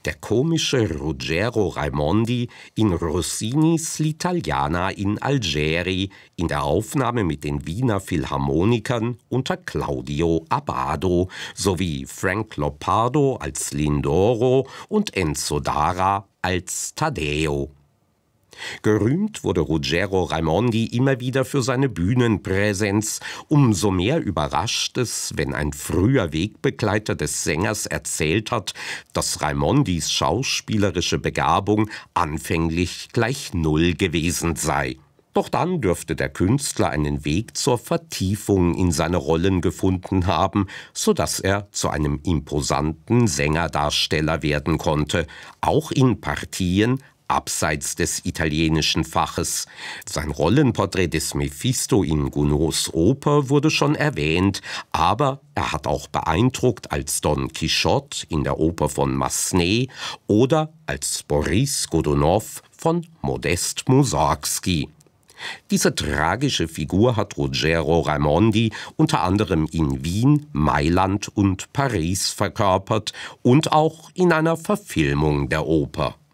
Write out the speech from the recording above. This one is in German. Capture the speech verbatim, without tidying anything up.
Der komische Ruggero Raimondi in Rossinis L'Italiana in Algeri in der Aufnahme mit den Wiener Philharmonikern unter Claudio Abbado sowie Frank Lopardo als Lindoro und Enzo Dara als Taddeo. Gerühmt wurde Ruggero Raimondi immer wieder für seine Bühnenpräsenz. Umso mehr überrascht es, wenn ein früher Wegbegleiter des Sängers erzählt hat, dass Raimondis schauspielerische Begabung anfänglich gleich null gewesen sei. Doch dann dürfte der Künstler einen Weg zur Vertiefung in seine Rollen gefunden haben, sodass er zu einem imposanten Sängerdarsteller werden konnte, auch in Partien abseits des italienischen Faches. Sein Rollenporträt des Mephisto in Gounods Oper wurde schon erwähnt, aber er hat auch beeindruckt als Don Quixote in der Oper von Massenet oder als Boris Godunow von Modest Mussorgsky. Diese tragische Figur hat Ruggero Raimondi unter anderem in Wien, Mailand und Paris verkörpert und auch in einer Verfilmung der Oper.